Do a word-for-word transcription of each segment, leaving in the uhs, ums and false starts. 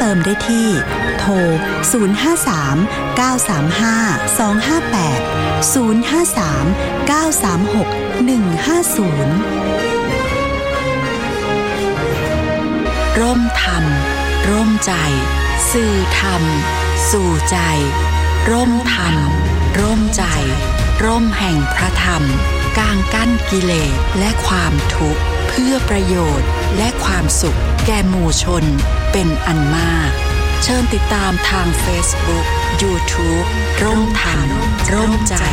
เติมได้ที่โทรศูนย์ ห้า สาม เก้า สาม ห้า สอง ห้า แปด ศูนย์ ห้า สาม เก้า สาม หก หนึ่ง ห้า ศูนย์ร่มธรรมร่มใจสื่อธรรมสู่ใจร่มธรรมร่มใจร่มแห่งพระธรรมกางกั้นกิเลสและความทุกข์เพื่อประโยชน์และความสุขแก่หมู่ชนเป็นอันมากเชิญติดตามทาง Facebook YouTube ร่มธรรมร่มใจ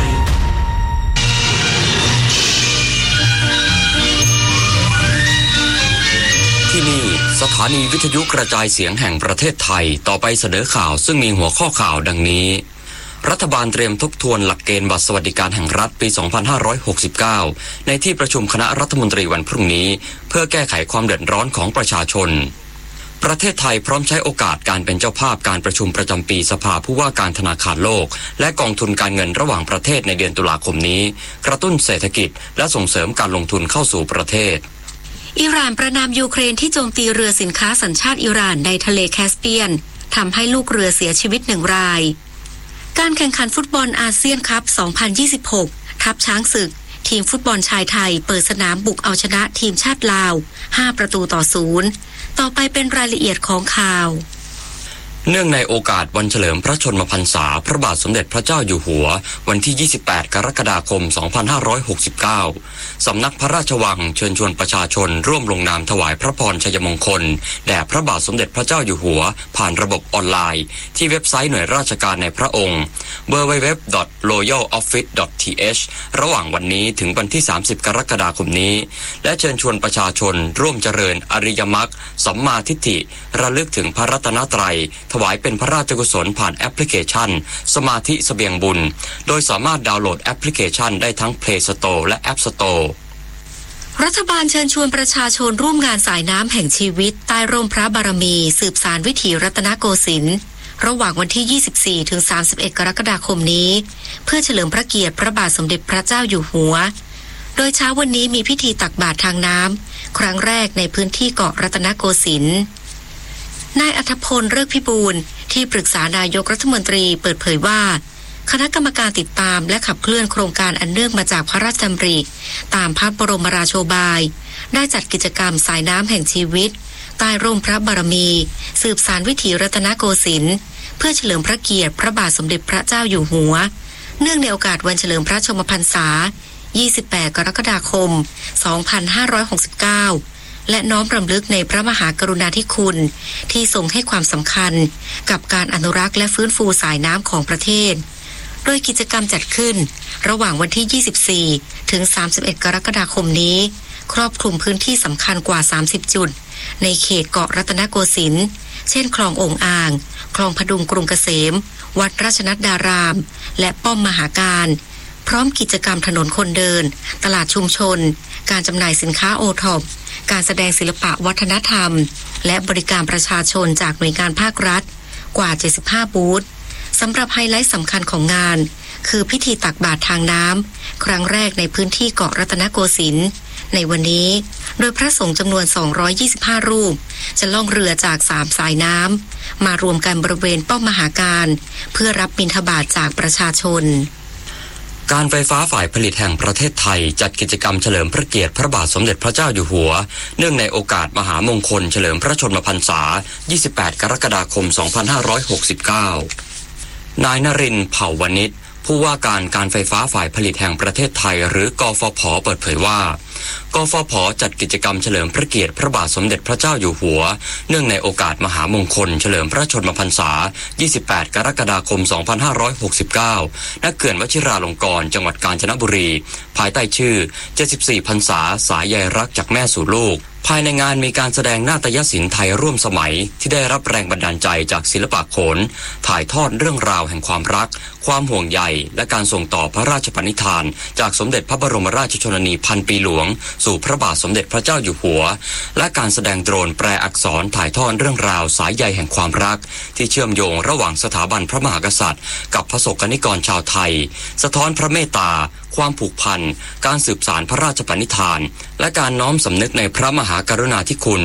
ที่นี่สถานีวิทยุกระจายเสียงแห่งประเทศไทยต่อไปเสนอข่าวซึ่งมีหัวข้อข่าวดังนี้รัฐบาลเตรียมทบทวนหลักเกณฑ์บัตรสวัสดิการแห่งรัฐปี สองพันห้าร้อยหกสิบเก้า ในที่ประชุมคณะรัฐมนตรีวันพรุ่งนี้เพื่อแก้ไขความเดือดร้อนของประชาชนประเทศไทยพร้อมใช้โอกาสการเป็นเจ้าภาพการประชุมประจำปีสภาผู้ว่าการธนาคารโลกและกองทุนการเงินระหว่างประเทศในเดือนตุลาคมนี้กระตุ้นเศรษฐกิจและส่งเสริมการลงทุนเข้าสู่ประเทศอิหร่านประณามยูเครนที่โจมตีเรือสินค้าสัญชาติอิหร่านในทะเลแคสเปียนทำให้ลูกเรือเสียชีวิตหนึ่งรายการแข่งขันฟุตบอลอาเซียนคัพ สองพันยี่สิบหก ทัพช้างศึกทีมฟุตบอลชายไทยเปิดสนามบุกเอาชนะทีมชาติลาวห้าประตูต่อศูนย์ต่อไปเป็นรายละเอียดของข่าวเนื่องในโอกาสวันเฉลิมพระชนมพรรษาพระบาทสมเด็จพระเจ้าอยู่หัววันที่ยี่สิบแปดกรกฎาคมสองพันห้าร้อยหกสิบเก้าสำนักพระราชวังเชิญชวนประชาชนร่วมลงนามถวายพระพรชัยมงคลแด่พระบาทสมเด็จพระเจ้าอยู่หัวผ่านระบบออนไลน์ที่เว็บไซต์หน่วยราชการในพระองค์ ดับเบิลยู ดับเบิลยู ดับเบิลยู ดอท รอยัล ออฟฟิศ ดอท ที เอช ระหว่างวันนี้ถึงวันที่สามสิบกรกฎาคมนี้และเชิญชวนประชาชนร่วมเจริญอริยมรรคสัมมาทิฏฐิระลึกถึงพระรัตนตรัยถวายเป็นพระราชกุศลผ่านแอปพลิเคชันสมาธิเสบียงบุญโดยสามารถดาวน์โหลดแอปพลิเคชันได้ทั้ง Play Store และ App Store รัฐบาลเชิญชวนประชาชนร่วมงานสายน้ำแห่งชีวิตใต้ร่มพระบารมีสืบสานวิถีรัตนโกสินทร์ระหว่างวันที่ยี่สิบสี่ถึงสามสิบเอ็ดกรกฎาคมนี้เพื่อเฉลิมพระเกียรติพระบาทสมเด็จพระเจ้าอยู่หัวโดยเช้าวันนี้มีพิธีตักบาตรทางน้ำครั้งแรกในพื้นที่เกาะรัตนโกสินทร์นายอัธพลฤกษ์พิบูลที่ปรึกษานายกรัฐมนตรีเปิดเผยว่าคณะกรรมการติดตามและขับเคลื่อนโครงการอันเนื่องมาจากพระราชดำริตามพระบรมราโชบายได้จัดกิจกรรมสายน้ำแห่งชีวิตใต้ร่มพระบารมีสืบสานวิถีรัตนโกสินทร์เพื่อเฉลิมพระเกียรติพระบาทสมเด็จพระเจ้าอยู่หัวเนื่องในโอกาสวันเฉลิมพระชนมพรรษายี่สิบแปดกรกฎาคมสองพันห้าร้อยหกสิบเก้าและน้อมรำลึกในพระมหากรุณาธิคุณที่ทรงให้ความสำคัญกับการอนุรักษ์และฟื้นฟูสายน้ำของประเทศโดยกิจกรรมจัดขึ้นระหว่างวันที่ยี่สิบสี่ถึงสามสิบเอ็ดกรกฎาคมนี้ครอบคลุมพื้นที่สำคัญกว่าสามสิบจุดในเขตเกาะรัตนโกสินทร์เช่นคลองโอ่งอ่างคลองพดุงกรุงเกษมวัดราชนัดดารามและป้อมมหาการพร้อมกิจกรรมถนนคนเดินตลาดชุมชนการจำหน่ายสินค้าโอท็อปการแสดงศิลปะวัฒนธรรมและบริการประชาชนจากหน่วยงานภาครัฐกว่าเจ็ดสิบห้าบูธสำหรับไฮไลท์สำคัญของงานคือพิธีตักบาตรทางน้ำครั้งแรกในพื้นที่เกาะรัตนโกสินทร์ในวันนี้โดยพระสงฆ์จำนวนสองร้อยยี่สิบห้ารูปจะล่องเรือจากสามสายน้ำมารวมกันบริเวณป้อมมหาการเพื่อรับบิณฑบาตจากประชาชนการไฟฟ้าฝ่ายผลิตแห่งประเทศไทยจัดกิจกรรมเฉลิมพระเกียรติพระบาทสมเด็จพระเจ้าอยู่หัวเนื่องในโอกาสมหามงคลเฉลิมพระชนมพรรษายี่สิบแปดกรกฎาคมสองพันห้าร้อยหกสิบเก้านายนรินทร์เผ่าวณิชผู้ว่าการการไฟฟ้าฝ่ายผลิตแห่งประเทศไทยหรือกฟผ.เปิดเผยว่ากฟผ.จัดกิจกรรมเฉลิมพระเกียรติพระบาทสมเด็จพระเจ้าอยู่หัวเนื่องในโอกาสมหามงคลเฉลิมพระชนมพรรษายี่สิบแปดกรกฎาคมสองพันห้าร้อยหกสิบเก้าณ เขื่อนวชิราลงกรณ์จังหวัดกาญจนบุรีภายใต้ชื่อเจ็ดสิบสี่พรรษาสายใยรักจากแม่สู่ลูกภายในงานมีการแสดงนาฏยศิลป์ไทยร่วมสมัยที่ได้รับแรงบันดาลใจจากศิลปะโขนถ่ายทอดเรื่องราวแห่งความรักความห่วงใยและการส่งต่อพระราชปณิธานจากสมเด็จพระบรมราชชนนีพันปีหลวงสู่พระบาทสมเด็จพระเจ้าอยู่หัวและการแสดงโดรนแปลอักษรถ่ายทอดเรื่องราวสายใยแห่งความรักที่เชื่อมโยงระหว่างสถาบันพระมหากษัตริย์กับประสบกนิกรชาวไทยสะท้อนพระเมตตาความผูกพันการสืบสานพระราชปณิธานและการน้อมสำนึกในพระมหากรุณาธิคุณ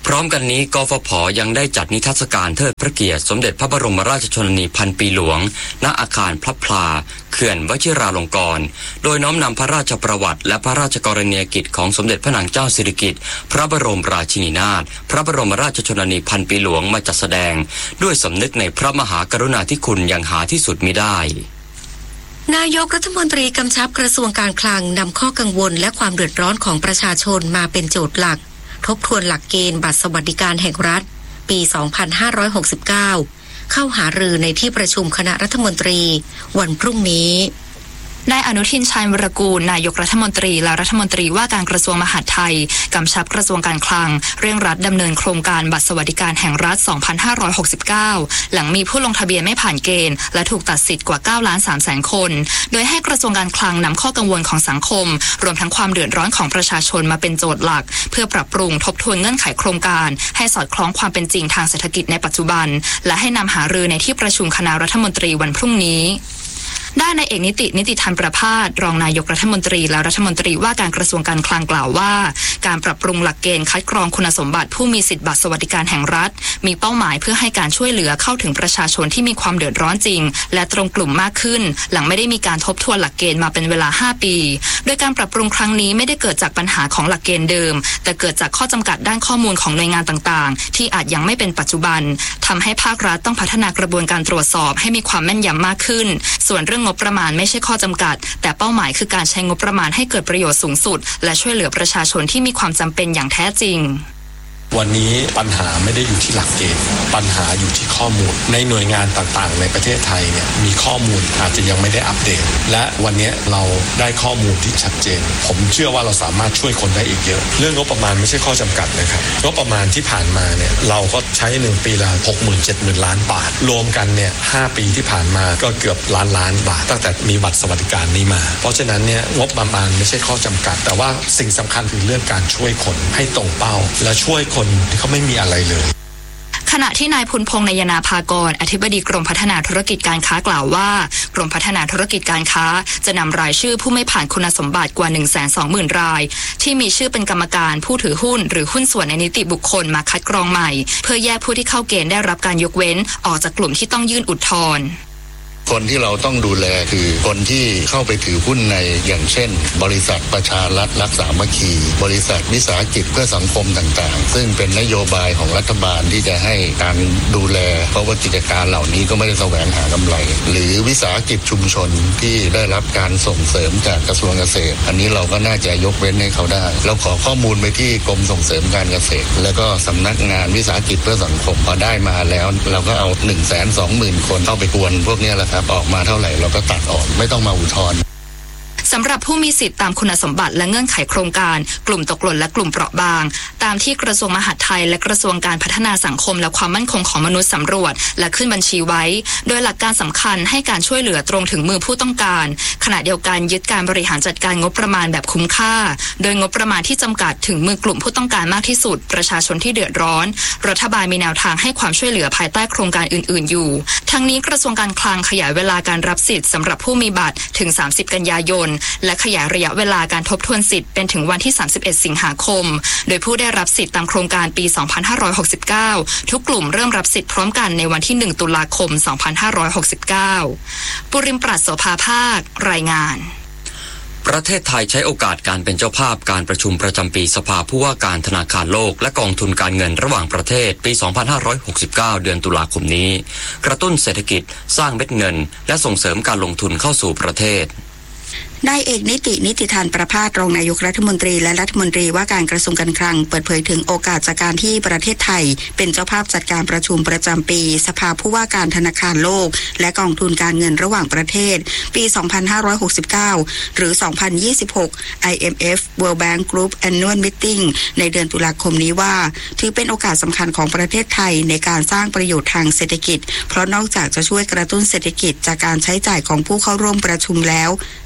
พร้อมกันนี้กฟผ.ยังได้จัดนิทรรศการเทิดพระเกียรติสมเด็จพระบรมราชชนนีพันปีหลวงณอาคารพระพลาเขื่อนวชิราลงกรณ์โดยน้อมนำพระราชประวัติและพระราชกรณียกิจของสมเด็จพระนางเจ้าสิริกิติ์พระบรมราชินีนาถพระบรมราชชนนีพันปีหลวงมาจัดแสดงด้วยสำนึกในพระมหากรุณาธิคุณอย่างหาที่สุดมิได้นายกรัฐมนตรีกำชับกระทรวงการคลังนำข้อกังวลและความเดือดร้อนของประชาชนมาเป็นโจทย์หลักทบทวนหลักเกณฑ์บัตรสวัสดิการแห่งรัฐปี สองพันห้าร้อยหกสิบเก้า เข้าหารือในที่ประชุมคณะรัฐมนตรีวันพรุ่งนี้นายอนุทินชาญวรกูลนายกรัฐมนตรีและรัฐมนตรีว่าการกระทรวงมหาดไทยกำชับกระทรวงการคลังเร่งรัดดำเนินโครงการบัตรสวัสดิการแห่งรัฐ สองพันห้าร้อยหกสิบเก้า หลังมีผู้ลงทะเบียนไม่ผ่านเกณฑ์และถูกตัดสิทธิ์กว่า เก้าล้านสามแสน คน โดยให้กระทรวงการคลังนำข้อกังวลของสังคมรวมทั้งความเดือดร้อนของประชาชนมาเป็นโจทย์หลักเพื่อปรับปรุงทบทวนเงื่อนไขโครงการให้สอดคล้องความเป็นจริงทางเศรษฐกิจในปัจจุบันและให้นำหารือในที่ประชุมคณะรัฐมนตรีวันพรุ่งนี้ด้านนายเอกนิตินิติธรรมประภาสรองนายกรัฐมนตรีและรัฐมนตรีว่าการกระทรวงการคลังกล่าวว่าการปรับปรุงหลักเกณฑ์คัดกรองคุณสมบัติผู้มีสิทธิบัตรสวัสดิการแห่งรัฐมีเป้าหมายเพื่อให้การช่วยเหลือเข้าถึงประชาชนที่มีความเดือดร้อนจริงและตรงกลุ่มมากขึ้นหลังไม่ได้มีการทบทวนหลักเกณฑ์มาเป็นเวลาห้าปีโดยการปรับปรุงครั้งนี้ไม่ได้เกิดจากปัญหาของหลักเกณฑ์เดิมแต่เกิดจากข้อจำกัดด้านข้อมูลของหน่วยงานต่างๆที่อาจยังไม่เป็นปัจจุบันทำให้ภาครัฐต้องพัฒนากระบวนการตรวจสอบให้มีความแม่นยำมากขึ้นส่วนเรื่องงบประมาณไม่ใช่ข้อจำกัดแต่เป้าหมายคือการใช้งบประมาณให้เกิดประโยชน์สูงสุดและช่วยเหลือประชาชนที่มีความจำเป็นอย่างแท้จริงวันนี้ปัญหาไม่ได้อยู่ที่หลักเกณฑ์ปัญหาอยู่ที่ข้อมูลในหน่วยงานต่างๆในประเทศไทยเนี่ยมีข้อมูลอาจจะยังไม่ได้อัปเดตและวันนี้เราได้ข้อมูลที่ชัดเจนผมเชื่อว่าเราสามารถช่วยคนได้อีกเยอะเรื่องงบประมาณไม่ใช่ข้อจำกัดนะครับงบประมาณที่ผ่านมาเนี่ยเราก็ใช้หนึ่งปีละ หกหมื่น เจ็ดหมื่น ล้านบาทรวมกันเนี่ยห้าปีที่ผ่านมาก็เกือบล้านล้านบาทตั้งแต่มีบัตรสวัสดิการนี้มาเพราะฉะนั้นเนี่ยงบประมาณไม่ใช่ข้อจำกัดแต่ว่าสิ่งสำคัญคือเรื่องการช่วยคนให้ตรงเป้าและช่วยคนที่เขาไม่มีอะไรเลยขณะที่นายพุนพงษ์นายนาภากรอธิบดีกรมพัฒนาธุรกิจการค้ากล่าวว่ากรมพัฒนาธุรกิจการค้าจะนำรายชื่อผู้ไม่ผ่านคุณสมบัติกว่า หนึ่งแสนสองหมื่น รายที่มีชื่อเป็นกรรมการผู้ถือหุ้นหรือหุ้นส่วนในนิติบุคคลมาคัดกรองใหม่เพื่อแยกผู้ที่เข้าเกณฑ์ได้รับการยกเว้นออกจากกลุ่มที่ต้องยื่นอุทธรณ์คนที่เราต้องดูแลคือคนที่เข้าไปถือหุ้นในอย่างเช่นบริษัทประชารัฐรักสามัคคีบริษัทวิสาหกิจเพื่อสังคมต่างๆซึ่งเป็นนโยบายของรัฐบาลที่จะให้การดูแลเพราะว่ากิจการเหล่านี้ก็ไม่ได้แสวงหากำไรหรือวิสาหกิจชุมชนที่ได้รับการส่งเสริมจากกระทรวงเกษตรอันนี้เราก็น่าจะยกเว้นให้เขาได้เราขอข้อมูลไปที่กรมส่งเสริมการเกษตรแล้วก็สำนักงานวิสาหกิจเพื่อสังคมพอได้มาแล้วเราก็เอา หนึ่งแสนสองหมื่น คนเข้าไปกวนพวกนี้แหละครับออกมาเท่าไหร่เราก็ตัดออกไม่ต้องมาอุทธรณ์สำหรับผู้มีสิทธิตามคุณสมบัติและเงื่อนไขโครงการกลุ่มตกหล่นและกลุ่มเปราะบางตามที่กระทรวงมหาดไทยและกระทรวงการพัฒนาสังคมและความมั่นคงของมนุษย์สำรวจและขึ้นบัญชีไว้โดยหลักการสำคัญให้การช่วยเหลือตรงถึงมือผู้ต้องการขณะเดียวกันยึดการบริหารจัดการงบประมาณแบบคุ้มค่าโดยงบประมาณที่จำกัดถึงมือกลุ่มผู้ต้องการมากที่สุดประชาชนที่เดือดร้อนรัฐบาลมีแนวทางให้ความช่วยเหลือภายใต้โครงการอื่นๆอยู่ทั้งนี้กระทรวงการคลังขยายเวลาการรับสิทธิ์สำหรับผู้มีบัตรถึงสามสิบกันยายนและขยายระยะเวลาการทบทวนสิทธิ์เป็นถึงวันที่สามสิบเอ็ดสิงหาคมโดยผู้ได้รับสิทธิ์ตามโครงการปีสองพันห้าร้อยหกสิบเก้าทุกกลุ่มเริ่มรับสิทธิ์พร้อมกันในวันที่หนึ่งตุลาคมสองพันห้าร้อยหกสิบเก้าปุริมปรัชโสภาภาครายงานประเทศไทยใช้โอกาสการเป็นเจ้าภาพการประชุมประจำปีสภาผู้ว่าการธนาคารโลกและกองทุนการเงินระหว่างประเทศปีสองพันห้าร้อยหกสิบเก้าเดือนตุลาคมนี้กระตุ้นเศรษฐกิจสร้างเม็ดเงินและส่งเสริมการลงทุนเข้าสู่ประเทศนายเอกนิตินิติธานประภาสรองนายกรัฐมนตรีและรัฐมนตรีว่าการกระทรวงการคลังเปิดเผยถึงโอกาสจากการที่ประเทศไทยเป็นเจ้าภาพจัดการประชุมประจำปีสภาผู้ว่าการธนาคารโลกและกองทุนการเงินระหว่างประเทศปีสองพันห้าร้อยหกสิบเก้าหรือสองพันยี่สิบหก ไอ เอ็ม เอฟ World Bank Group Annual Meeting ในเดือนตุลาคมนี้ว่าถือเป็นโอกาสสำคัญของประเทศไทยในการสร้างประโยชน์ทางเศรษฐกิจเพราะนอกจากจะช่วยกระตุ้นเศรษฐกิจจากการใช้จ่ายของผู้เข้าร่วมประชุมแล้วยังเป็นโอ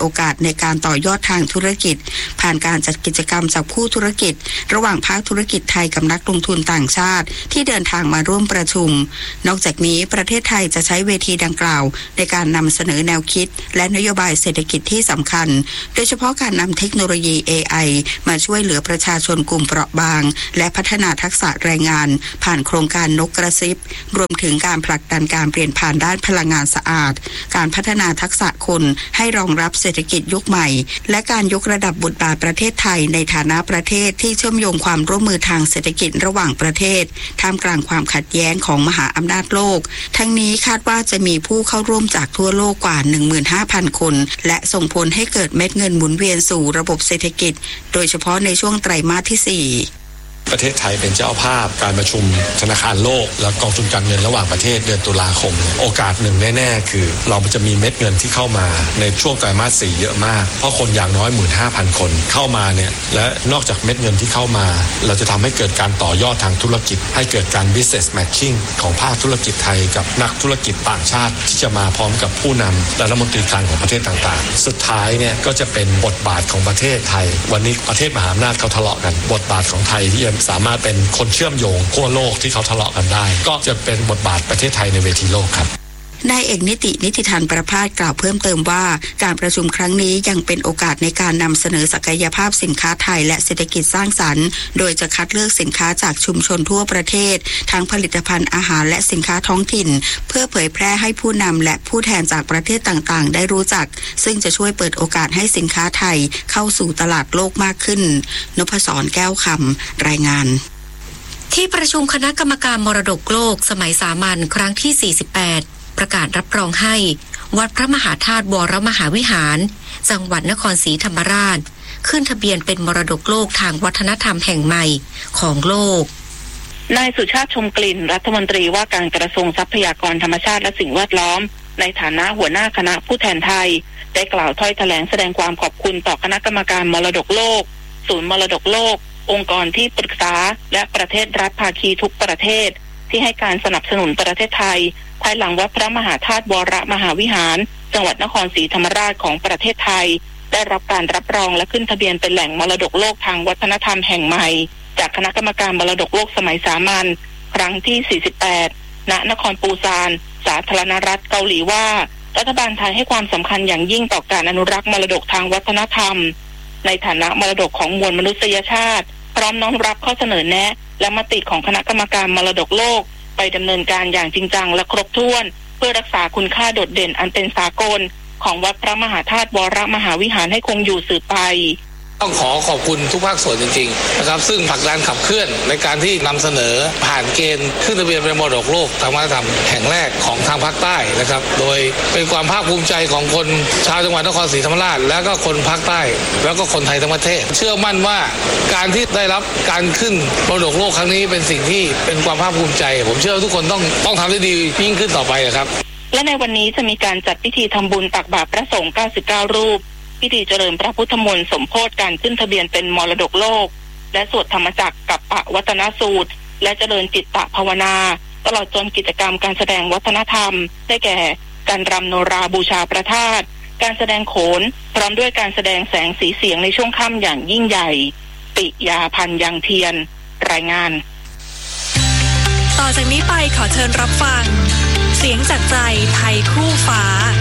อกาสในการต่อยอดทางธุรกิจผ่านการจัดกิจกรรมจากผู้ธุรกิจระหว่างภาคธุรกิจไทยกับนักลงทุนต่างชาติที่เดินทางมาร่วมประชุมนอกจากนี้ประเทศไทยจะใช้เวทีดังกล่าวในการนำเสนอแนวคิดและนโยบายเศรษฐกิจที่สำคัญโดยเฉพาะการนำเทคโนโลยี เอ ไอ มาช่วยเหลือประชาชนกลุ่มเปราะบางและพัฒนาทักษะแรงงานผ่านโครงการนกกระซิบรวมถึงการผลักดันการเปลี่ยนผ่านด้านพลังงานสะอาดการพัฒนาทักษะคนให้รองรับเศรษฐกิจยุคใหม่และการยกระดับบทบาทประเทศไทยในฐานะประเทศที่เชื่อมโยงความร่วมมือทางเศรษฐกิจระหว่างประเทศท่ามกลางความขัดแย้งของมหาอำนาจโลกทั้งนี้คาดว่าจะมีผู้เข้าร่วมจากทั่วโลกกว่า หนึ่งหมื่นห้าพัน คนและส่งผลให้เกิดเม็ดเงินหมุนเวียนสู่ระบบเศรษฐกิจโดยเฉพาะในช่วงไตรมาสที่สี่ประเทศไทยเป็นเจ้าภาพการประชุมธนาคารโลกและกองทุนการเงินระหว่างประเทศเดือนตุลาคมโอกาสหนึ่งแน่ๆคือเราจะมีเม็ดเงินที่เข้ามาในช่วงไตรมาสสี่เยอะมากเพราะคนอย่างน้อย หนึ่งหมื่นห้าพัน คนเข้ามาเนี่ยและนอกจากเม็ดเงินที่เข้ามาเราจะทำให้เกิดการต่อยอดทางธุรกิจให้เกิดการ business matching ของภาคธุรกิจไทยกับนักธุรกิจต่างชาติที่จะมาพร้อมกับผู้นำและรัฐมนตรีคลังของประเทศต่างๆสุดท้ายเนี่ยก็จะเป็นบทบาทของประเทศไทยวันนี้ประเทศมหาอำนาจเขาทะเลาะกันบทบาทของไทยที่จะสามารถเป็นคนเชื่อมโยงทั่วโลกที่เขาทะเลาะกันได้ก็จะเป็นบทบาทประเทศไทยในเวทีโลกครับนายเอกนิตินิติธันประภาสกล่าวเพิ่มเติมว่าการประชุมครั้งนี้ยังเป็นโอกาสในการนำเสนอศักยภาพสินค้าไทยและเศรษฐกิจสร้างสรรค์โดยจะคัดเลือกสินค้าจากชุมชนทั่วประเทศทั้งผลิตภัณฑ์อาหารและสินค้าท้องถิ่นเพื่อเผยแพร่ให้ผู้นำและผู้แทนจากประเทศต่างๆได้รู้จักซึ่งจะช่วยเปิดโอกาสให้สินค้าไทยเข้าสู่ตลาดโลกมากขึ้นนพศรแก้วคำรายงานที่ประชุมคณะกรรมการมรดกโลกสมัยสามัญครั้งที่สี่สิบแปดประกาศรับรองให้วัดพระมหาธาตุวรมหาวิหารจังหวัดนครศรีธรรมราชขึ้นทะเบียนเป็นมรดกโลกทางวัฒนธรรมแห่งใหม่ของโลกนายสุชาติชมกลิ่นรัฐมนตรีว่าการกระทรวงทรัพยากรธรรมชาติและสิ่งแวดล้อมในฐานะหัวหน้าคณะผู้แทนไทยได้กล่าวถ้อยแถลงแสดงความขอบคุณต่อคณะกรรมการมรดกโลกศูนย์มรดกโลกองค์กรที่ปรึกษาและประเทศรัฐภาคีทุกประเทศที่ให้การสนับสนุนประเทศไทยภายหลังวัดพระมหาธาตุวรมหาวิหารจังหวัดนครศรีธรรมราชของประเทศไทยได้รับการรับรองและขึ้นทะเบียนเป็นแหล่งมรดกโลกทางวัฒนธรรมแห่งใหม่จากคณะกรรมการมรดกโลกสมัยสามัญครั้งที่สี่สิบแปดณนครปูซานสาธารณรัฐเกาหลีว่ารัฐบาลไทยให้ความสำคัญอย่างยิ่งต่อการอนุรักษ์มรดกทางวัฒนธรรมในฐานะมรดกของมวลมนุษยชาติพร้อมน้อมรับข้อเสนอแนะและมติของคณะกรรมการมรดกโลกไปดำเนินการอย่างจริงจังและครบถ้วนเพื่อรักษาคุณค่าโดดเด่นอันเป็นสากลของวัดพระมหาธาตุวรมหาวิหารให้คงอยู่สืบไปต้องขอขอบคุณทุกภาคส่วนจริงๆนะครับซึ่งผลักดันขับเคลื่อนในการที่นำเสนอผ่านเกณฑ์ขึ้นทะเบียนเป็นมรดกโลกทางวัฒนธรรมแห่งแรกของทางภาคใต้นะครับโดยเป็นความภาคภูมิใจของคนชาวจังหวัดนครศรีธรรมราชและก็คนภาคใต้แล้วก็คนไทยทั้งประเทศเชื่อมั่นว่าการที่ได้รับการขึ้นมรดกโลกครั้งนี้เป็นสิ่งที่เป็นความภาคภูมิใจผมเชื่อว่าทุกคนต้องต้องทำได้ดียิ่งขึ้นต่อไปครับและในวันนี้จะมีการจัดพิธีทำบุญตักบาตรพระสงฆ์เก้าสิบเก้ารูปพิธีเจริญพระพุทธมนต์สมโภชการขึ้นทะเบียนเป็นมรดกโลกและสวดธรรมจักรกับปะวัตนสูตรและเจริญจิตตภาวนาตลอดจนกิจกรรมการแสดงวัฒนธรรมได้แก่การรำโนราบูชาพระธาตุการแสดงโขนพร้อมด้วยการแสดงแสงสีเสียงในช่วงค่ำอย่างยิ่งใหญ่ปิยาพันธ์ยังเทียนรายงานต่อจากนี้ไปขอเชิญรับฟังเสียงจากใจไทยคู่ฟ้า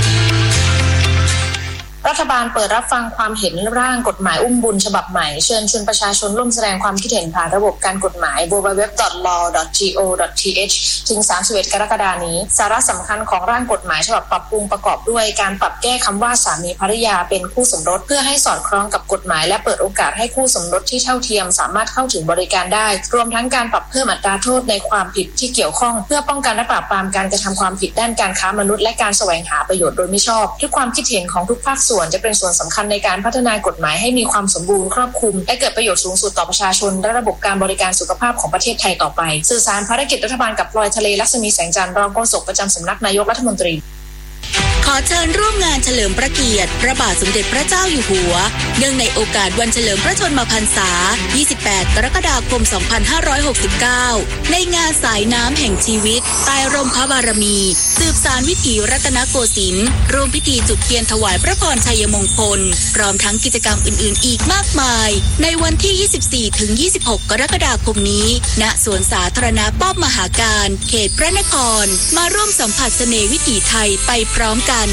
รัฐบาลเปิดรับฟังความเห็นร่างกฎหมายอุ้มบุญฉบับใหม่เชิญชวนประชาชนร่วมแสดงความคิดเห็นผ่านระบบการกฎหมาย ดับเบิลยู ดับเบิลยู ดับเบิลยู ดอท ลอว์ ดอท จี โอ ดอท ที เอช ถึงสามสิบเอ็ดกรกฎาคมนี้สาระสำคัญของร่างกฎหมายฉบับปรับปรุงประกอบด้วยการปรับแก้คำว่าสามีภริยาเป็นคู่สมรสเพื่อให้สอดคล้องกับกฎหมายและเปิดโอกาสให้คู่สมรสที่เท่าเทียมสามารถเข้าถึงบริการได้รวมทั้งการปรับเพิ่มอัตราโทษในความผิดที่เกี่ยวข้องเพื่อป้องกันและปราบปรามการกระทำความผิดด้านการค้ามนุษย์และการแสวงหาประโยชน์โดยมิชอบทุกความคิดเห็นของทุกภาคส่วนจะเป็นส่วนสำคัญในการพัฒนากฎหมายให้มีความสมบูรณ์ครอบคลุมและเกิดประโยชน์สูงสุดต่อประชาชนและระบบการบริการสุขภาพของประเทศไทยต่อไปสื่อสารภารกิจรัฐบาลกับพลอยทะเลลักษมีแสงจันทร์รองโฆษกประจำสำนักนายกรัฐมนตรีขอเชิญร่วมงานเฉลิมพระเกียรติพระบาทสมเด็จพระเจ้าอยู่หัวเนื่องในโอกาสวันเฉลิมพระชนมพรรษายี่สิบแปดกรกฎาคมสองพันห้าร้อยหกสิบเก้าในงานสายน้ำแห่งชีวิตใต้ร่มพระบารมีสืบสานวิถีรัตนโกสินทร์ร่วมพิธีจุดเทียนถวายพระพรชัยมงคลพร้อมทั้งกิจกรรมอื่นๆอีกมากมายในวันที่ยี่สิบสี่ถึงยี่สิบหกกรกฎาคมนี้ณสวนสาธารณะป้อมมหาการเขตพระนครมาร่วมสัมผัสเสน่ห์วิถีไทยไปพร้อมกัน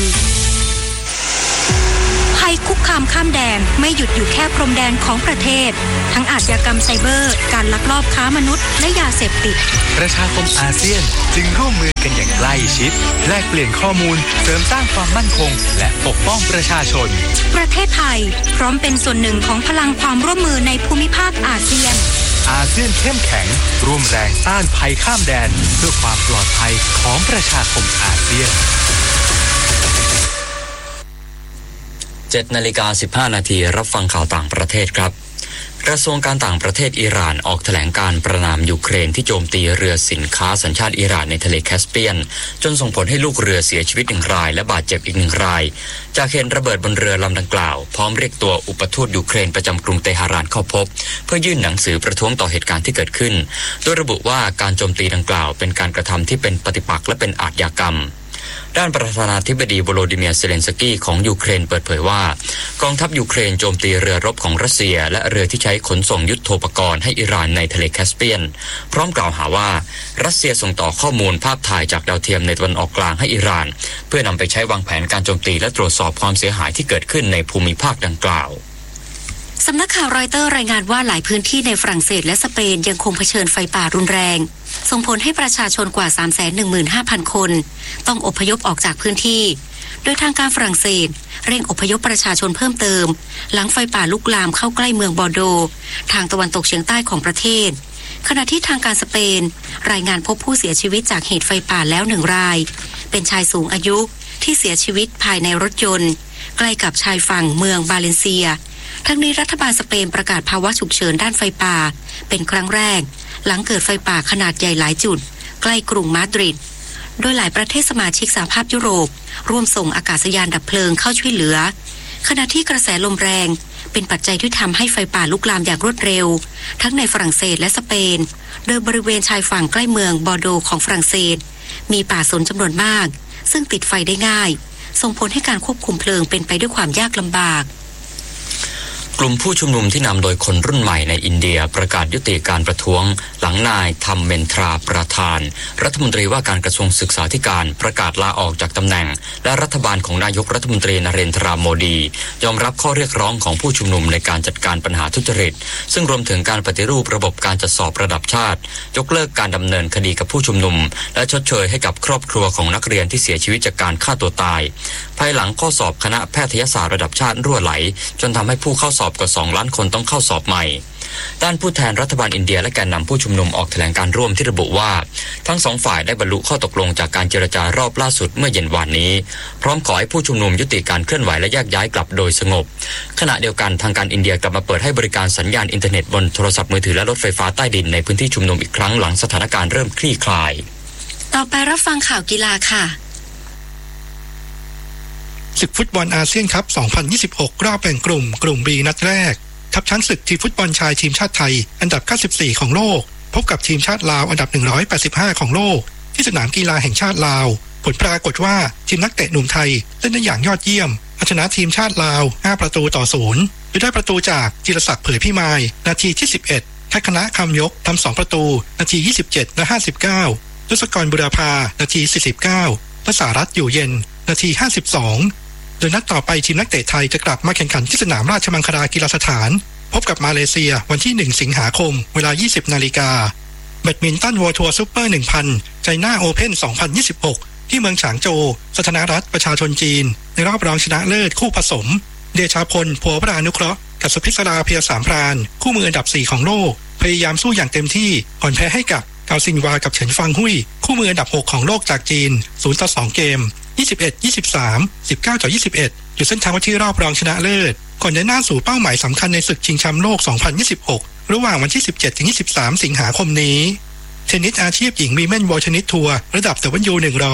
ภัยคุกคามข้ามแดนไม่หยุดอยู่แค่พรมแดนของประเทศทั้งอาชญากรรมไซเบอร์การลักลอบค้ามนุษย์และยาเสพติดประชาคมอาเซียนจึงร่วมมือกันอย่างใกล้ชิดแลกเปลี่ยนข้อมูลเสริมสร้างความมั่นคงและปกป้องประชาชนประเทศไทยพร้อมเป็นส่วนหนึ่งของพลังความร่วมมือในภูมิภาคอาเซียนอาเซียนเข้มแข็งร่วมแรงต้านภัยข้ามแดนเพื่อความปลอดภัยของประชาคมอาเซียนเจ็ดนาฬิกาสิบห้านาทีรับฟังข่าวต่างประเทศครับกระทรวงการต่างประเทศอิหร่านออกแถลงการประณามยูเครนที่โจมตีเรือสินค้าสัญชาติอิหร่านในทะเลแคสเปียนจนส่งผลให้ลูกเรือเสียชีวิตหนึ่งรายและบาดเจ็บอีกหนึ่งรายจากเหตุระเบิดบนเรือลำดังกล่าวพร้อมเรียกตัวอุปทูตยูเครนประจำกรุงเตหะรานเข้าพบเพื่อยื่นหนังสือประท้วงต่อเหตุการณ์ที่เกิดขึ้นโดยระบุว่าการโจมตีดังกล่าวเป็นการกระทำที่เป็นปฏิปักษ์และเป็นอาชญากรรมด้านประธานาธิบดีโวโลดิเมียร์เซเลนสกี้ของยูเครนเปิดเผยว่ากองทัพยูเครนโจมตีเรือรบของรัสเซียและเรือที่ใช้ขนส่งยุทโธปกรณ์ให้อิหร่านในทะเลแคสเปียนพร้อมกล่าวหาว่ารัสเซียส่งต่อข้อมูลภาพถ่ายจากดาวเทียมในตะวันออกกลางให้อิหร่านเพื่อนำไปใช้วางแผนการโจมตีและตรวจสอบความเสียหายที่เกิดขึ้นในภูมิภาคดังกล่าวสำนักข่าวรอยเตอร์รายงานว่าหลายพื้นที่ในฝรั่งเศสและสเปนยังคงเผชิญไฟป่ารุนแรงส่งผลให้ประชาชนกว่า สามแสนหนึ่งหมื่นห้าพัน คนต้องอพยพออกจากพื้นที่โดยทางการฝรั่งเศสเร่งอพยพประชาชนเพิ่มเติมหลังไฟป่าลุกลามเข้าใกล้เมืองบอร์โดทางตะวันตกเฉียงใต้ของประเทศขณะที่ทางการสเปนรายงานพบผู้เสียชีวิตจากเหตุไฟป่าแล้วหนึ่งรายเป็นชายสูงอายุที่เสียชีวิตภายในรถยนต์ใกล้กับชายฝั่งเมืองบาเลนเซียทั้งนี้รัฐบาลสเปนประกาศภาวะฉุกเฉินด้านไฟป่าเป็นครั้งแรกหลังเกิดไฟป่าขนาดใหญ่หลายจุดใกล้กรุงมาดริดโดยหลายประเทศสมาชิกสหภาพยุโรปร่วมส่งอากาศยานดับเพลิงเข้าช่วยเหลือขณะที่กระแสลมแรงเป็นปัจจัยที่ทำให้ไฟป่าลุกลามอย่างรวดเร็วทั้งในฝรั่งเศสและสเปนโดยบริเวณชายฝั่งใกล้เมืองบอร์โดของฝรั่งเศสมีป่าสนจำนวนมากซึ่งติดไฟได้ง่ายส่งผลให้การควบคุมเพลิงเป็นไปด้วยความยากลำบากกลุ่มผู้ชุมนุมที่นำโดยคนรุ่นใหม่ในอินเดียประกาศยุติการประท้วงหลังนายธัมเมนทราประธานรัฐมนตรีว่าการกระทรวงศึกษาธิการประกาศลาออกจากตำแหน่งและรัฐบาลของนายกรัฐมนตรีนเรนทราโมดียอมรับข้อเรียกร้องของผู้ชุมนุมในการจัดการปัญหาทุจริตซึ่งรวมถึงการปฏิรูประบบการจัดสอบระดับชาติยกเลิกการดำเนินคดีกับผู้ชุมนุมและชดเชยให้กับครอบครัวของนักเรียนที่เสียชีวิตจากการฆ่าตัวตายภายหลังข้อสอบคณะแพทยศาสตร์ระดับชาติรั่วไหลจนทำให้ผู้เข้าสอบกว่าสองล้านคนต้องเข้าสอบใหม่ด้านผู้แทนรัฐบาลอินเดียและแกนนำผู้ชุมนุมออกแถลงการร่วมที่ระบุว่าทั้งสองฝ่ายได้บรรลุข้อตกลงจากการเจรจารอบล่าสุดเมื่อเย็นวานนี้พร้อมขอให้ผู้ชุมนุมยุติการเคลื่อนไหวและแยกย้ายกลับโดยสงบขณะเดียวกันทางการอินเดียกลับมาเปิดให้บริการสัญญาณอินเทอร์เน็ตบนโทรศัพท์มือถือและรถไฟฟ้าใต้ดินในพื้นที่ชุมนุมอีกครั้งหลังสถานการณ์เริ่มคลี่คลายต่อไปรับฟังข่าวกีฬาค่ะศึกฟุตบอลอาเซียนคัพสองพันยี่สิบหกรอบแบ่งกลุ่มกลุ่ม B นัดแรกทัพช้างศึกทีมฟุตบอลชายทีมชาติไทยอันดับเก้าสิบสี่ของโลกพบกับทีมชาติลาวอันดับหนึ่งร้อยแปดสิบห้าของโลกที่สนามกีฬาแห่งชาติลาวผลปรากฏว่าทีมนักเตะหนุ่มไทยเล่นได้อย่างยอดเยี่ยมเอาชนะทีมชาติลาวห้าประตูต่อศูนย์โดยได้ประตูจากจิรศักดิ์เผยพิมายนาทีที่สิบเอ็ดทักษณะคำยกทำสองประตูนาทียี่สิบเจ็ดและห้าสิบเก้าทศกรบุรพานาทีสี่สิบเก้าและสารัตน์อยู่เย็นนาทีห้าสิบสองโดยนัดต่อไปทีมนักเตะไทยจะกลับมาแข่งขันที่สนามราชมังคลากีฬาสถานพบกับมาเลเซียวันที่หนึ่งสิงหาคมเวลา ยี่สิบนาฬิกาแบดมินตัน World Tour Super หนึ่งพัน China Open สองพันยี่สิบหกที่เมืองฉางโจวสาธารณรัฐประชาชนจีนในรอบรองชนะเลิศคู่ผสมเดชาพลพัวพรานุเคราะห์กับสุพิศราเพียรสามพรานคู่มืออันดับสี่ของโลกพยายามสู้อย่างเต็มที่อ่อนแพ้ให้กับเกาซินวากับเฉินฟังหุยคู่มืออันดับหกของโลกจากจีนศูนย์ต่อสองเกมยี่สิบเอ็ด ยี่สิบสาม สิบเก้าต่อยี่สิบเอ็ดอยู่เส้นทางที่รอบรองชนะเลิศก่อนเดินหน้าสู่เป้าหมายสำคัญในศึกชิงแชมป์โลกสองพันยี่สิบหกระหว่างวันที่ สิบเจ็ดถึงยี่สิบสาม สิงหาคมนี้เทนนิสอาชีพหญิงวีแมนวอลเทนนิสทัวร์ระดับ ดับเบิลยู หนึ่งร้อย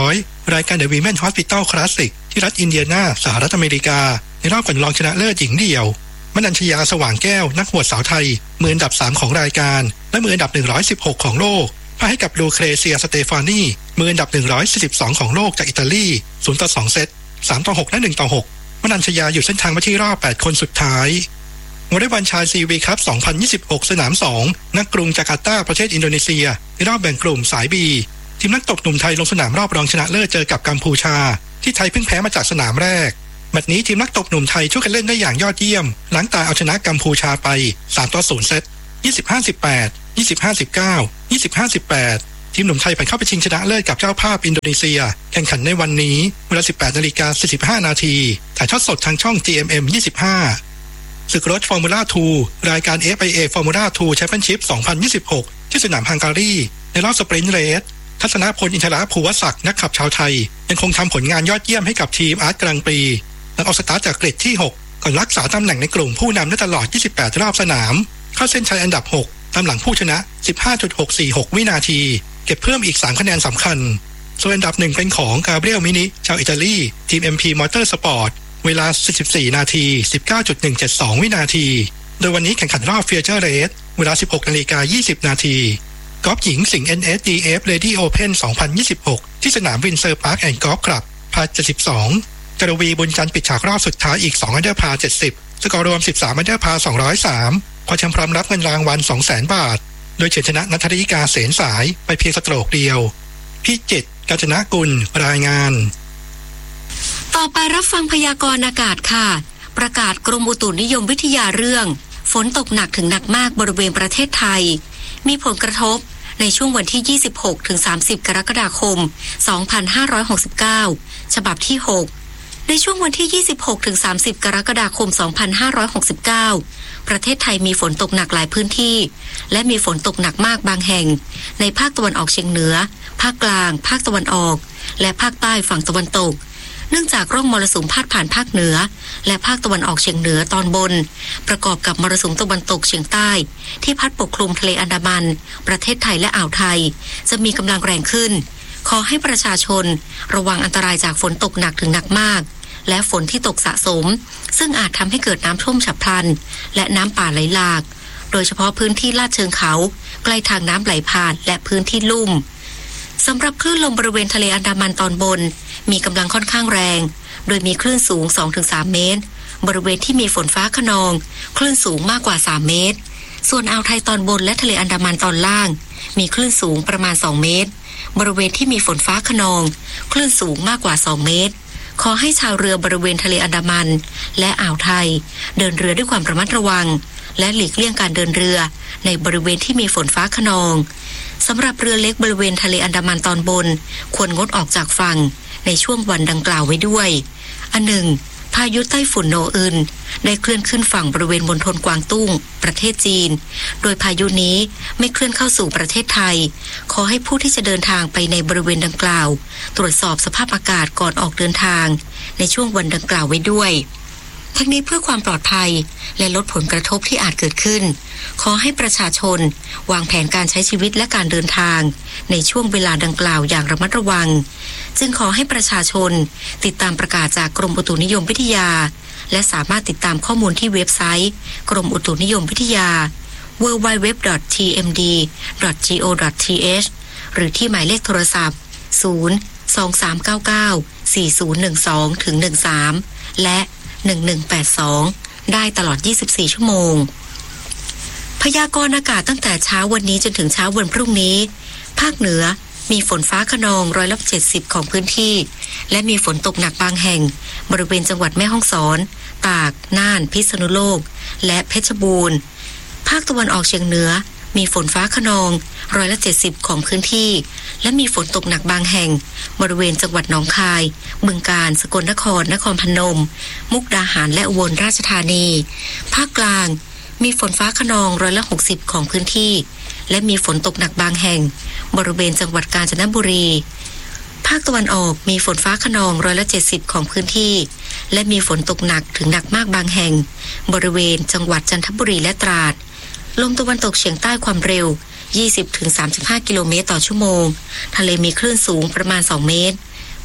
รายการ The Women Hospital Classic ที่รัฐอินเดียนาสหรัฐอเมริกาในรอบก่อนรองชนะเลิศหญิงเดี่ยวมนัญชยาสว่างแก้วนักหวดสาวไทยมืออันดับสามของรายการและมืออันดับหนึ่งร้อยสิบหกของโลกพ่ายให้กับลูเครเซียสเตฟานีมืออันดับหนึ่งร้อยสี่สิบสองของโลกจากอิตาลีศูนย์ต่อสองเซตสามต่อหกและหนึ่งต่อหกมนัญชยาอยู่เส้นทางมาที่รอบแปดคนสุดท้ายวอลเลย์บอลชายซีวีคัพสองพันยี่สิบหกสนามสองณกรุงจาการ์ตาประเทศอินโดนีเซียในรอบแบ่งกลุ่มสาย B ทีมนักตบหนุ่มไทยลงสนามรอบรองชนะเลิศเจอกับกัมพูชาที่ไทยเพิ่งแพ้มาจากสนามแรกแมตช์นี้ทีมนักตบหนุ่มไทยช่วยกันเล่นได้อย่างยอดเยี่ยมหลังตาเอาชนะกัมพูชาไปสามต่อศูนย์เซต ยี่สิบห้า สิบแปด ยี่สิบห้า สิบเก้า ยี่สิบห้า สิบแปด ทีมหนุ่มไทยผ่านเข้าไปชิงชนะเลิศกับเจ้าภาพอินโดนีเซียแข่งขันในวันนี้เวลา สิบแปดนาฬิกาสี่สิบห้านาทีถ่ายทอดสดทางช่อง จี เอ็ม เอ็ม ยี่สิบห้าศึกรถฟอร์มูล่าทูรายการ เอฟ ไอ เอ Formula ทู Championship สองพันยี่สิบหกที่สนามฮังการีในรอบสปรินต์เรสทัศนพลอินทรภูวศักดิ์นักขับชาวไทยยังคงทำผลงานยอดเยี่ยมให้กับทีมอาร์ตกลางปีหลังออกสตาร์ทจากเกรดที่หกก่อนรักษาตำแหน่งในกลุ่มผู้นำได้ตลอดยี่สิบแปดรอบสนามเข้าเส้นชัยอันดับหกตามหลังผู้ชนะ สิบห้าจุดหกสี่หก วินาทีเก็บเพิ่มอีกสามคะแนนสำคัญส่วนอันดับหนึ่งเป็นของกาเบรียลมินิชาวอิตาลีทีม เอ็ม พี Motorsport เวลาสิบสี่นาที สิบเก้าจุดหนึ่งเจ็ดสอง วินาทีโดยวันนี้แข่งขันรอบ Future Race เวลา สิบหกนาฬิกายี่สิบนาทีกอล์ฟหญิงสิงห์ เอ็น เอส ดี เอฟ Lady Open สองพันยี่สิบหกที่สนามวินเซอร์พาร์คแอนด์กอล์ฟคลับพาเจ็ดสิบสองจรวีบุญจันทร์ปิดฉากรอบสุดท้ายอีกสองอันเดอร์พาเจ็ดสิบสกอร์รวมสิบสามอันเดอร์พาสองร้อยสามคว้าแชมป์พร้อมรับเงินรางวัล สองแสน บาทโดยเฉือนชนะณัฐริกาเสนสายไปเพียงสโตรกเดียวพิจิตรกาญจนกุลรายงานต่อไปรับฟังพยากรณ์อากาศค่ะประกาศกรมอุตุนิยมวิทยาเรื่องฝนตกหนักถึงหนักมากบริเวณประเทศไทยมีผลกระทบในช่วงวันที่ยี่สิบหกถึงสามสิบกรกฎาคมสองพันห้าร้อยหกสิบเก้าฉบับที่หกในช่วงวันที่ยี่สิบหกถึงสามสิบกรกฎาคมสองพันห้าร้อยหกสิบเก้าประเทศไทยมีฝนตกหนักหลายพื้นที่และมีฝนตกหนักมากบางแห่งในภาคตะวันออกเฉียงเหนือภาคกลางภาคตะวันออกและภาคใต้ฝั่งตะวันตกเนื่องจากร่องมรสุมพาดผ่านภาคเหนือและภาคตะวันออกเฉียงเหนือตอนบนประกอบกับมรสุมตะวันตกเฉียงใต้ที่พัดปกคลุมทะเลอันดามันประเทศไทยและอ่าวไทยจะมีกำลังแรงขึ้นขอให้ประชาชนระวังอันตรายจากฝนตกหนักถึงหนักมากและฝนที่ตกสะสมซึ่งอาจทำให้เกิดน้ำท่วมฉับพลันและน้ำป่าไหลหลากโดยเฉพาะพื้นที่ลาดเชิงเขาใกล้ทางน้ำไหลผ่านและพื้นที่ลุ่มสำหรับคลื่นลมบริเวณทะเลอันดามันตอนบนมีกำลังค่อนข้างแรงโดยมีคลื่นสูง สองถึงสาม เมตรบริเวณที่มีฝนฟ้าคะนองคลื่นสูงมากกว่าสามเมตรส่วนอ่าวไทยตอนบนและทะเลอันดามันตอนล่างมีคลื่นสูงประมาณสองเมตรบริเวณที่มีฝนฟ้าคะนองคลื่นสูงมากกว่าสองเมตรขอให้ชาวเรือบริเวณทะเลอันดามันและอ่าวไทยเดินเรือด้วยความระมัดระวังและหลีกเลี่ยงการเดินเรือในบริเวณที่มีฝนฟ้าคะนองสำหรับเรือเล็กบริเวณทะเลอันดามันตอนบนควรงดออกจากฝั่งในช่วงวันดังกล่าวไว้ด้วยอันหนึ่งพายุไต้ฝุ่นโนอึนได้เคลื่อนขึ้นฝั่งบริเวณมณฑลกวางตุ้งประเทศจีนโดยพายุนี้ไม่เคลื่อนเข้าสู่ประเทศไทยขอให้ผู้ที่จะเดินทางไปในบริเวณดังกล่าวตรวจสอบสภาพอากาศก่อนออกเดินทางในช่วงวันดังกล่าวไว้ด้วยทั้งนี้เพื่อความปลอดภัยและลดผลกระทบที่อาจเกิดขึ้นขอให้ประชาชนวางแผนการใช้ชีวิตและการเดินทางในช่วงเวลาดังกล่าวอย่างระมัดระวังจึงขอให้ประชาชนติดตามประกาศจากกรมอุตุนิยมวิทยาและสามารถติดตามข้อมูลที่เว็บไซต์กรมอุตุนิยมวิทยา ดับเบิลยู ดับเบิลยู ดับเบิลยู ดอท ที เอ็ม ดี ดอท จี โอ ดอท ที เอช หรือที่หมายเลขโทรศัพท์ศูนย์ สอง สาม เก้า เก้า สี่ ศูนย์ หนึ่ง สอง ถึง หนึ่ง สามและหนึ่ง หนึ่ง แปด สองได้ตลอดยี่สิบสี่ชั่วโมงพยากรณ์อากาศตั้งแต่เช้าวันนี้จนถึงเช้าวันพรุ่งนี้ภาคเหนือมีฝนฟ้าคะนองร้อยละเจ็ดสิบของพื้นที่และมีฝนตกหนักบางแห่งบริเวณจังหวัดแม่ฮ่องสอนตากน่านพิษณุโลกและเพชรบูรณ์ภาคตะวันออกเฉียงเหนือมีฝนฟ้าคะนองร้อยละเจ็ดสิบของพื้นที่และมีฝนตกหนักบางแห่งบริเวณจังหวัดหนองคายบึงกาฬสกลนครนครพนมมุกดาหารและอุบลราชธานีภาคกลางมีฝนฟ้าคะนองร้อยละหกสิบของพื้นที่และมีฝนตกหนักบางแห่งบริเวณจังหวัดกาญจนบุรีภาคตะวันออกมีฝนฟ้าคะนองร้อยละเจ็ดสิบของพื้นที่และมีฝนตกหนักถึงหนักมากบางแห่งบริเวณจังหวัดจันทบุรีและตราดลมตะวันตกเฉียงใต้ความเร็ว ยี่สิบถึงสามสิบห้า กิโลเมตรต่อชั่วโมงทะเลมีคลื่นสูงประมาณสองเมตร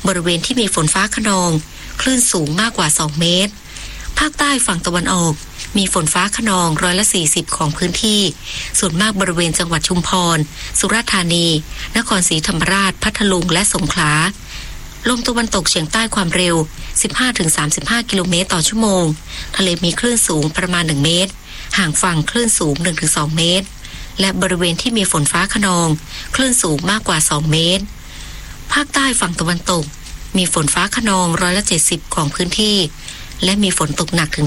บริเวณที่มีฝนฟ้าคะนองคลื่นสูงมากกว่าสองเมตรภาคใต้ฝั่งตะวันออกมีฝนฟ้าคะนองร้อยละสี่สิบของพื้นที่ส่วนมากบริเวณจังหวัดชุมพรสุราษฎร์ธานีนครศรีธรรมราชพัทลุงและสงขลาลมตะวันตกเฉียงใต้ความเร็ว สิบห้าถึงสามสิบห้า กิโลเมตรต่อชั่วโมงทะเลมีคลื่นสูงประมาณหนึ่งเมตรห่างฝั่งคลื่นสูง หนึ่งถึงสอง เมตรและบริเวณที่มีฝนฟ้าคะนองคลื่นสูงมากกว่าสองเมตรภาคใต้ฝั่งตะวันตกมีฝนฟ้าคะนองร้อยละเจ็ดสิบของพื้นที่และมีฝนตกหนักถึง